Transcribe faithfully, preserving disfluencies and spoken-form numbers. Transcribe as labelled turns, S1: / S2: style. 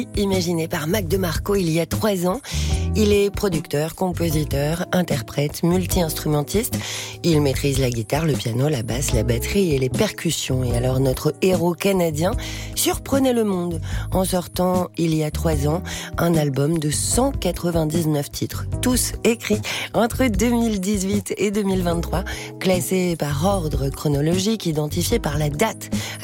S1: Imaginé par Mac DeMarco il y a trois ans. Il est producteur, compositeur, interprète, multi-instrumentiste. Il maîtrise la guitare, le piano, la basse, la batterie et les percussions. Et alors notre héros canadien surprenait le monde en sortant il y a trois ans un album de cent quatre-vingt-dix-neuf titres, tous écrits entre deux mille dix-huit et deux mille vingt-trois, classés par ordre chronologique, identifiés par la date